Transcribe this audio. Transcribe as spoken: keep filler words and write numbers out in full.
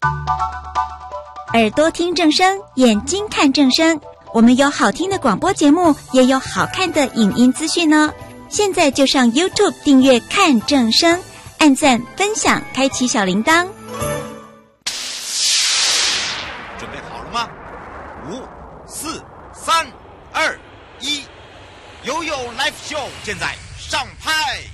耳朵听正声，眼睛看正声。我们有好听的广播节目，也有好看的影音资讯呢。现在就上 YouTube 订阅看正声，按赞分享，开启小铃铛。 准备好了吗？五、四、三、二、一，悠悠 Live Show 现在上拍。